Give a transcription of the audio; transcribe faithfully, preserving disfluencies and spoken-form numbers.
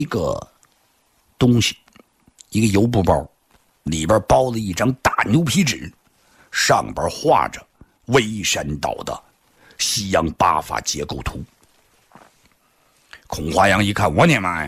一个东西，一个油布包，里边包了一张大牛皮纸，上边画着微山岛的西洋八法结构图。孔华阳一看，我你妈呀！